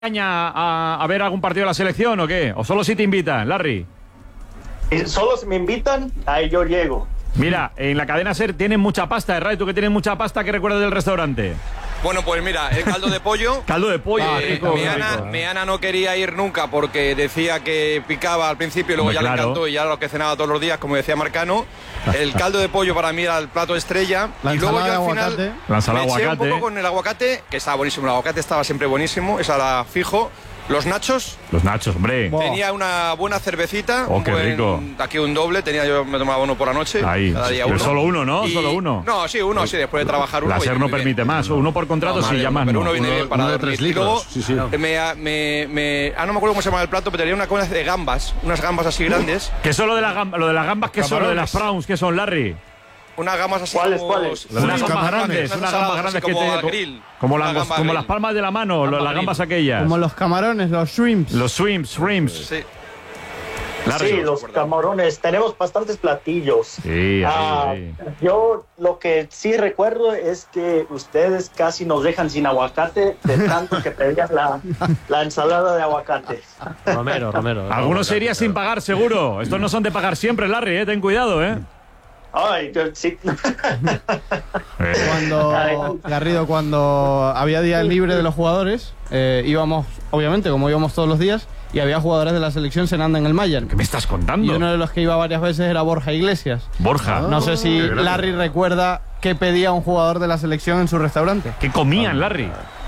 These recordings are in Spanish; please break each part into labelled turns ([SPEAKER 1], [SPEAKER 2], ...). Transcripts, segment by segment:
[SPEAKER 1] a ver algún partido de la selección o qué? ¿O solo si te invitan, Larry?
[SPEAKER 2] Solo si me invitan, ahí yo llego.
[SPEAKER 1] Mira, en la cadena SER tienen mucha pasta, Ray, tú que tienes mucha pasta, ¿qué recuerdas del restaurante?
[SPEAKER 3] Bueno, pues mira, el caldo de pollo.
[SPEAKER 1] Caldo de pollo, rico,
[SPEAKER 3] mi Ana no quería ir nunca porque decía que picaba al principio y luego ya le encantó y ya lo que cenaba todos los días, como decía Marcano. El caldo de pollo para mí era el plato estrella.
[SPEAKER 4] La
[SPEAKER 3] y luego yo
[SPEAKER 4] ensalada
[SPEAKER 3] al
[SPEAKER 4] de
[SPEAKER 3] final
[SPEAKER 1] la ensalada
[SPEAKER 3] me eché un
[SPEAKER 1] aguacate.
[SPEAKER 3] poco con el aguacate, que estaba buenísimo. El aguacate estaba siempre buenísimo, esa la fijo. Los nachos.
[SPEAKER 1] Los nachos, hombre.
[SPEAKER 3] Tenía una buena cervecita.
[SPEAKER 1] Oh, qué rico.
[SPEAKER 3] Aquí un doble. Yo me tomaba uno por la noche.
[SPEAKER 1] Ahí.
[SPEAKER 3] Cada día
[SPEAKER 1] Pero
[SPEAKER 3] uno.
[SPEAKER 1] solo uno, ¿no? Solo uno.
[SPEAKER 3] No, sí, uno, sí. Después de trabajar uno.
[SPEAKER 1] La SER no permite más. Uno por contrato, sí, ya más
[SPEAKER 3] pero
[SPEAKER 1] no.
[SPEAKER 3] uno viene bien para
[SPEAKER 4] uno de
[SPEAKER 3] dormir.
[SPEAKER 4] 3 litros.
[SPEAKER 3] Y luego
[SPEAKER 4] Sí, sí.
[SPEAKER 3] no me acuerdo cómo se llama el plato, pero tenía una cosa de gambas. Unas gambas así grandes.
[SPEAKER 1] ¿Qué son lo de las gambas? ¿Qué son lo de las prawns? ¿Qué son, Larry?
[SPEAKER 3] Unas gambas así.
[SPEAKER 2] ¿Cuáles?
[SPEAKER 1] Unas gambas grandes, unas gambas grandes que
[SPEAKER 3] como
[SPEAKER 1] te...
[SPEAKER 3] grill.
[SPEAKER 1] Como
[SPEAKER 3] Una gamba
[SPEAKER 1] las
[SPEAKER 3] grill.
[SPEAKER 1] palmas de la mano, las gambas aquellas.
[SPEAKER 4] Como los camarones, los shrimps.
[SPEAKER 1] Los shrimps.
[SPEAKER 3] Sí.
[SPEAKER 1] Larry.
[SPEAKER 2] Sí, los camarones. Tenemos bastantes platillos.
[SPEAKER 1] Sí,
[SPEAKER 2] Yo lo que sí recuerdo es que ustedes casi nos dejan sin aguacate de tanto que pedían la ensalada de aguacate.
[SPEAKER 5] Romero.
[SPEAKER 1] Algunos se irían sin pagar, seguro. Estos no son de pagar siempre, Larry, ten cuidado,
[SPEAKER 2] Ay, yo sí.
[SPEAKER 4] Garrido, cuando había día libre de los jugadores, íbamos, obviamente, como íbamos todos los días, y había jugadores de la selección cenando en el Mayan.
[SPEAKER 1] ¿Qué me estás contando?
[SPEAKER 4] Y uno de los que iba varias veces era Borja Iglesias.
[SPEAKER 1] Borja.
[SPEAKER 4] No sé si Larry recuerda qué pedía un jugador de la selección en su restaurante.
[SPEAKER 1] ¿Qué comían, Larry?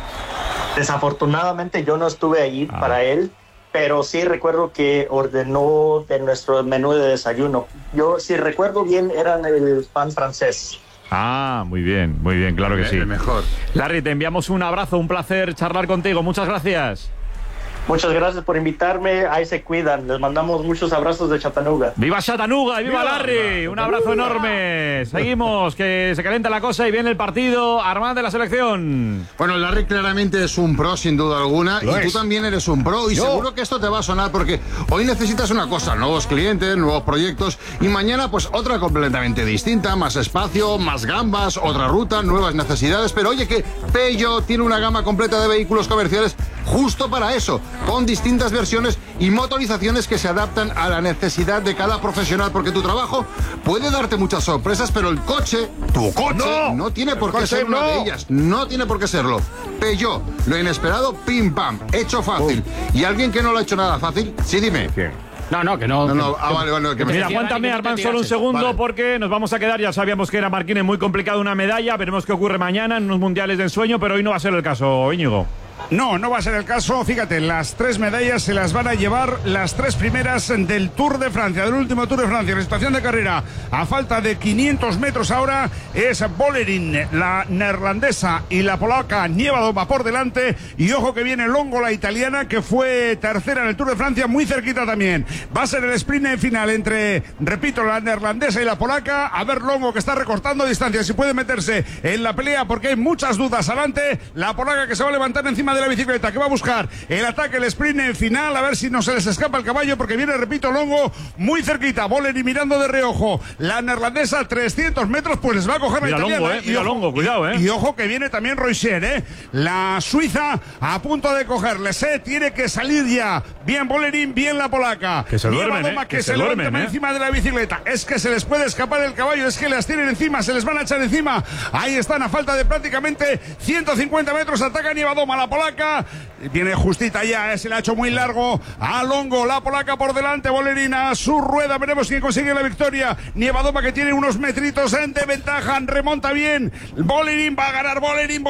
[SPEAKER 2] Desafortunadamente yo no estuve ahí para él, pero sí recuerdo que ordenó de nuestro menú de desayuno. Yo, si recuerdo bien, eran el pan francés.
[SPEAKER 1] Muy bien, claro que sí.
[SPEAKER 4] Mejor.
[SPEAKER 1] Larry, te enviamos un abrazo, un placer charlar contigo. Muchas gracias.
[SPEAKER 2] Muchas gracias por invitarme. Ahí se cuidan. Les mandamos muchos abrazos de Chattanooga.
[SPEAKER 1] ¡Viva Chattanooga y viva Larry! Un abrazo enorme. Seguimos, que se calienta la cosa y viene el partido. Armand de la selección.
[SPEAKER 6] Bueno, Larry claramente es un pro, sin duda alguna. Tú también eres un pro. Y seguro que esto te va a sonar porque hoy necesitas una cosa: nuevos clientes, nuevos proyectos. Y mañana, pues otra completamente distinta. Más espacio, más gambas, otra ruta, nuevas necesidades. Pero oye, que Peugeot tiene una gama completa de vehículos comerciales justo para eso, con distintas versiones y motorizaciones que se adaptan a la necesidad de cada profesional, porque tu trabajo puede darte muchas sorpresas, pero el coche, tu coche, no tiene por qué ser una de ellas, no tiene por qué serlo. Peugeot, lo inesperado, pim pam, hecho fácil. ¿Y alguien que no lo ha hecho nada fácil? Sí, dime.
[SPEAKER 5] No, que no.
[SPEAKER 6] Vale, que me...
[SPEAKER 1] Mira, aguántame, Armand, solo un segundo, porque nos vamos a quedar. Ya sabíamos que era Marquines muy complicado una medalla. Veremos qué ocurre mañana en unos mundiales de ensueño, pero hoy no va a ser el caso, Íñigo.
[SPEAKER 7] No va a ser el caso. Fíjate, las 3 medallas se las van a llevar las 3 primeras del Tour de Francia, del último Tour de Francia. La situación de carrera, a falta de 500 metros ahora, es Bolerín, la neerlandesa, y la polaca Nievadoma por delante. Y ojo que viene Longo, la italiana, que fue tercera en el Tour de Francia, muy cerquita también. Va a ser el sprint en final entre, repito, la neerlandesa y la polaca. A ver Longo, que está recortando distancia, si puede meterse en la pelea, porque hay muchas dudas adelante. La polaca, que se va a levantar encima de la bicicleta, que va a buscar el ataque, el sprint en final, a ver si no se les escapa el caballo, porque viene, repito, Longo muy cerquita. Bolerín mirando de reojo. La neerlandesa, 300 metros, pues les va a coger la italiana.
[SPEAKER 1] Longo, mira Longo, cuidado,
[SPEAKER 7] Y ojo que viene también Roiser, la suiza a punto de cogerles, tiene que salir ya. Bien Bolerín, bien la polaca.
[SPEAKER 1] Que se duermen,
[SPEAKER 7] que se duermen, encima de la bicicleta. Es que se les puede escapar el caballo, es que las tienen encima, se les van a echar encima. Ahí están, a falta de prácticamente 150 metros, ataca Nievadoma, la polaca. Viene justita ya, se le ha hecho muy largo a Longo, la polaca por delante, Bolerín a su rueda, veremos quién consigue la victoria. Nievadoma, que tiene unos metritos de ventaja, remonta bien. Bolerín va a ganar, Bolerín,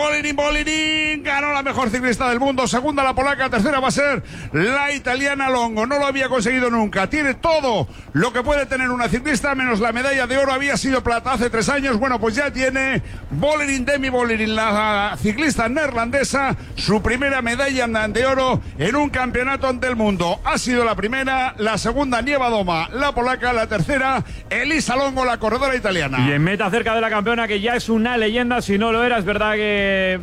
[SPEAKER 7] ganó la mejor ciclista del mundo. Segunda la polaca, tercera va a ser la italiana Longo, no lo había conseguido nunca. Tiene todo lo que puede tener una ciclista, menos la medalla de oro, había sido plata hace 3 años. Bueno, pues ya tiene Bolerín, Demi Bolerín, la ciclista neerlandesa, su primera medalla de oro en un campeonato del mundo. Ha sido la primera, la segunda Nievadoma, la polaca, la tercera Elisa Longo, la corredora italiana.
[SPEAKER 1] Y en meta cerca de la campeona, que ya es una leyenda, si no lo era, es verdad que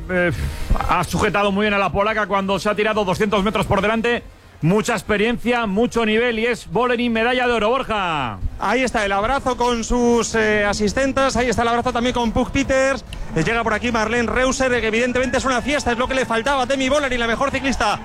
[SPEAKER 1] ha sujetado muy bien a la polaca cuando se ha tirado 200 metros por delante. Mucha experiencia, mucho nivel, y es Bolerín, medalla de oro, Borja.
[SPEAKER 5] Ahí está el abrazo con sus asistentes, ahí está el abrazo también con Puk Peters. Llega por aquí Marlene Reuser, que evidentemente es una fiesta, es lo que le faltaba a Demi Bolerín, la mejor ciclista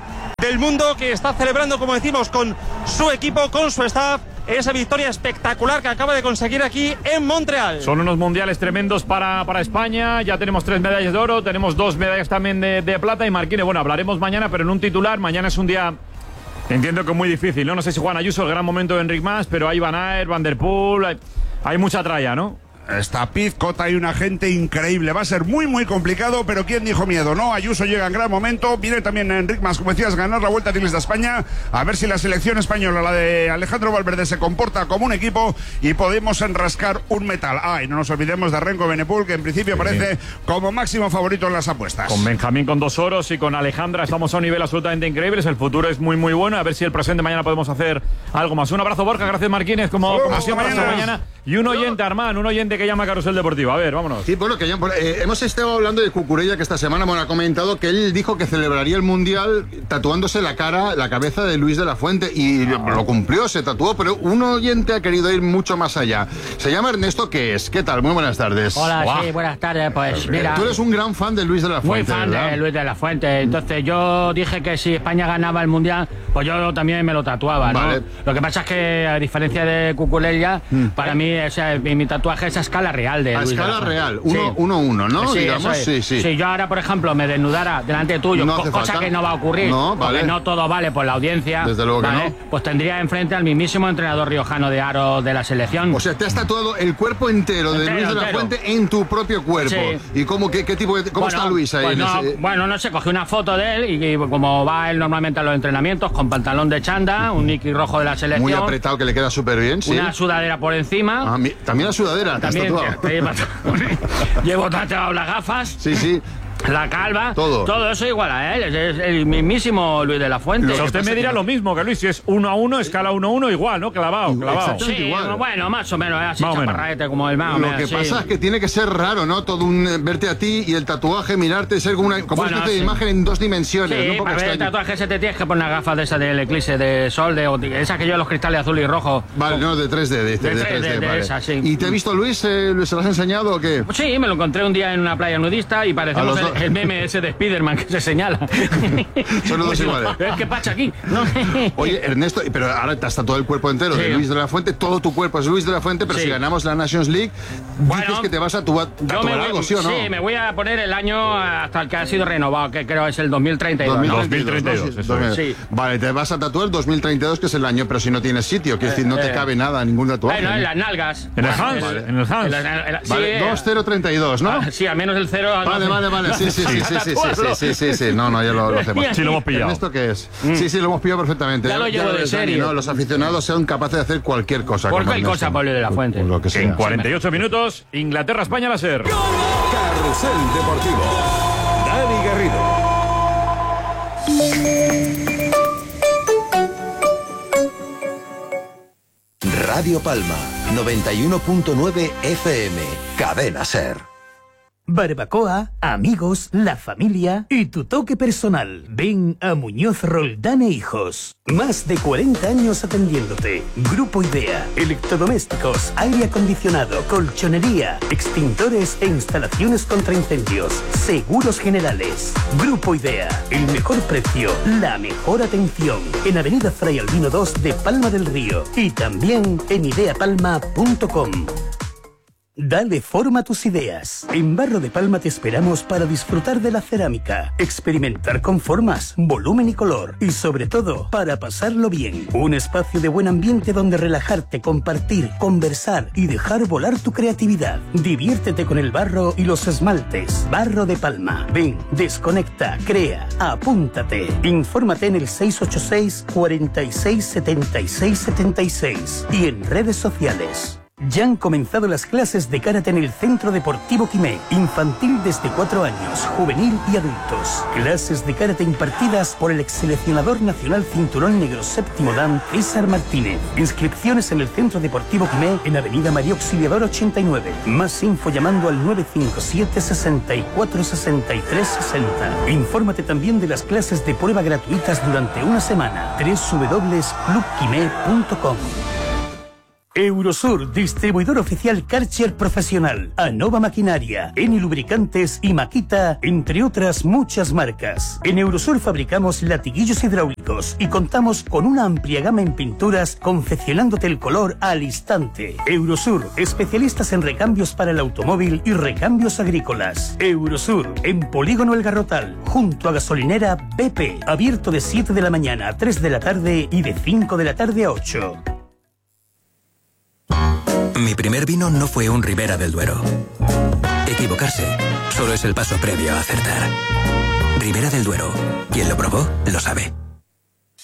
[SPEAKER 5] del mundo, que está celebrando, como decimos, con su equipo, con su staff, esa victoria espectacular que acaba de conseguir aquí en Montreal.
[SPEAKER 1] Son unos mundiales tremendos para España. Ya tenemos 3 medallas de oro, tenemos 2 medallas también de plata. Y Marquines, bueno, hablaremos mañana, pero en un titular. Mañana es un día, entiendo que muy difícil, ¿no? No sé si Juan Ayuso, el gran momento de Enric Mas, pero hay Van Aert, Van der Poel, hay mucha tralla, ¿no?
[SPEAKER 7] Está Pizcot, hay una gente increíble. Va a ser muy, muy complicado, pero ¿quién dijo miedo? No, Ayuso llega en gran momento. Viene también Enric Mas, como decías, ganar la Vuelta Ciclista a España. A ver si la selección española, la de Alejandro Valverde, se comporta como un equipo y podemos enrascar un metal. Y no nos olvidemos de Remco Evenepoel, que en principio parece como máximo favorito en las apuestas.
[SPEAKER 1] Con Benjamín con 2 oros y con Alejandra estamos a un nivel absolutamente increíble. El futuro es muy, muy bueno. A ver si el presente mañana podemos hacer algo más. Un abrazo, Borja. Gracias, Marquines. Como siempre, hasta mañana. Y un oyente, Armán, un oyente que llama a Carrusel Deportivo. A ver, vámonos.
[SPEAKER 6] Sí, bueno, que ya, hemos estado hablando de Cucurella, que esta semana ha comentado que él dijo que celebraría el Mundial tatuándose la cabeza de Luis de la Fuente, y lo cumplió, se tatuó, pero un oyente ha querido ir mucho más allá. Se llama Ernesto, ¿qué es? ¿Qué tal? Muy buenas tardes.
[SPEAKER 8] Hola, sí, buenas tardes. Pues mira,
[SPEAKER 6] tú eres un gran fan de Luis de la Fuente,
[SPEAKER 8] muy fan, ¿verdad? De Luis de la Fuente. Entonces yo dije que si España ganaba el Mundial, pues yo también me lo tatuaba, ¿no? Vale. Lo que pasa es que, a diferencia de Cucurella, para mí, o sea, mi tatuaje es a escala real de Luis.
[SPEAKER 6] A escala real, 1-1, ¿no?
[SPEAKER 8] Sí,
[SPEAKER 6] digamos, sí.
[SPEAKER 8] Si yo ahora, por ejemplo, me desnudara delante tuyo, cosa que no va a ocurrir, porque no todo vale por la audiencia.
[SPEAKER 6] Desde luego que no.
[SPEAKER 8] Pues tendría enfrente al mismísimo entrenador riojano de aro de la selección.
[SPEAKER 6] O sea, te has tatuado el cuerpo entero de Luis de la Fuente en tu propio cuerpo. Sí. ¿Y cómo, qué tipo de, cómo está Luis ahí?
[SPEAKER 8] Pues no sé, cogí una foto de él y como va él normalmente a los entrenamientos, con pantalón de chanda, un niqui rojo de la selección.
[SPEAKER 6] Muy apretado, que le queda súper bien, sí.
[SPEAKER 8] Una sudadera por encima.
[SPEAKER 6] También la sudadera,
[SPEAKER 8] también, llevo tatuado las gafas.
[SPEAKER 6] Sí.
[SPEAKER 8] La calva, todo eso igual a él, es el mismísimo Luis de la Fuente.
[SPEAKER 1] Pero usted me dirá lo mismo que Luis, si es 1-1, escala 1-1, igual, ¿no? Clavado.
[SPEAKER 8] Sí, igual. Bueno, más o menos, así chaparraete como el más.
[SPEAKER 6] Lo que pasa es que tiene que ser raro, ¿no? Todo verte a ti y el tatuaje, mirarte, ser como una especie de imagen en 2 dimensiones.
[SPEAKER 8] Sí, para ver el tatuaje se te tienes que poner una gafa de esa del eclipse de sol, esa que lleva los cristales azul y rojo.
[SPEAKER 6] Vale, no, de 3D. De 3D, vale. Esa, sí. ¿Y te ha visto Luis? ¿Se lo has enseñado o qué?
[SPEAKER 8] Sí, me lo encontré un día en una playa nudista y parecemos el meme ese de Spiderman que se señala.
[SPEAKER 6] Son los dos iguales.
[SPEAKER 8] ¿Qué pacha aquí? No.
[SPEAKER 6] Oye, Ernesto, pero ahora te has tatuado el cuerpo entero de Luis de la Fuente, todo tu cuerpo es Luis de la Fuente, pero si ganamos la Nations League, dices que te vas a tatuar algo, ¿sí o no?
[SPEAKER 8] Sí, me voy a poner el año hasta el que ha sido renovado, que creo es el 2032.
[SPEAKER 1] 2032,
[SPEAKER 6] sí. Vale, te vas a tatuar 2032, que es el año, pero si no tienes sitio, que es decir, no te cabe nada, ningún tatuaje.
[SPEAKER 8] Bueno, en las nalgas.
[SPEAKER 1] En el Hans. En el Hans.
[SPEAKER 6] Vale, 2032, ¿no?
[SPEAKER 8] Sí, al menos el 0.
[SPEAKER 6] Vale. Sí. No, ya lo hacemos.
[SPEAKER 1] Sí, lo hemos pillado.
[SPEAKER 6] ¿Esto qué es? Sí, lo hemos pillado perfectamente.
[SPEAKER 8] Ya lo llevo de serie.
[SPEAKER 6] ¿No? Los aficionados son capaces de hacer cualquier cosa.
[SPEAKER 8] Cualquier cosa, Pablo de la Fuente.
[SPEAKER 6] Lo que sea.
[SPEAKER 1] En 48 minutos, Inglaterra-España la SER.
[SPEAKER 9] Carrusel Deportivo. Dani Garrido. Radio Palma, 91.9 FM, Cadena SER.
[SPEAKER 10] Barbacoa, amigos, la familia y tu toque personal. Ven a Muñoz Roldán e Hijos. Más de 40 años atendiéndote. Grupo Idea. Electrodomésticos, aire acondicionado, colchonería, extintores e instalaciones contra incendios. Seguros generales. Grupo Idea. El mejor precio, la mejor atención. En Avenida Fray Albino 2 de Palma del Río. Y también en ideapalma.com. Dale forma a tus ideas. En Barro de Palma te esperamos para disfrutar de la cerámica, experimentar con formas, volumen y color, y sobre todo, para pasarlo bien. Un espacio de buen ambiente donde relajarte, compartir, conversar y dejar volar tu creatividad. Diviértete con el barro y los esmaltes. Barro de Palma. Ven, desconecta, crea, apúntate. Infórmate en el 686 46 76 76 y en redes sociales. Ya han comenzado las clases de karate en el Centro Deportivo Quimé, infantil desde 4 años, juvenil y adultos. Clases de karate impartidas por el exseleccionador nacional cinturón negro séptimo dan, César Martínez. Inscripciones en el Centro Deportivo Quimé en Avenida María Auxiliadora 89. Más info llamando al 957 64 63 60. Infórmate también de las clases de prueba gratuitas durante una semana. www.clubquimé.com. Eurosur, distribuidor oficial Karcher Profesional, Anova Maquinaria, Eni Lubricantes y Makita, entre otras muchas marcas. En Eurosur fabricamos latiguillos hidráulicos y contamos con una amplia gama en pinturas, confeccionándote el color al instante. Eurosur, especialistas en recambios para el automóvil y recambios agrícolas. Eurosur, en Polígono El Garrotal, junto a gasolinera BP, abierto de 7 de la mañana a 3 de la tarde y de 5 de la tarde a 8.
[SPEAKER 11] Mi primer vino no fue un Ribera del Duero. Equivocarse solo es el paso previo a acertar. Ribera del Duero. Quien lo probó, lo sabe.